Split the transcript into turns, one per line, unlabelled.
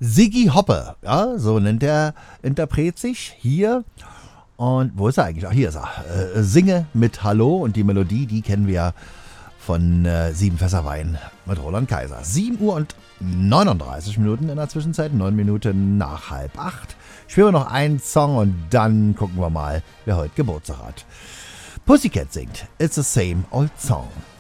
Ziggy Hoppe, ja, so nennt der Interpret sich hier. Und wo ist er eigentlich? Ach, hier ist er. Singe mit Hallo und die Melodie, die kennen wir von 7 Fässer Wein mit Roland Kaiser. 7 Uhr und 39 Minuten in der Zwischenzeit, 9 Minuten nach 7:30. Spielen wir noch einen Song und dann gucken wir mal, wer heute Geburtstag hat. Pussycat singt It's the Same Old Song.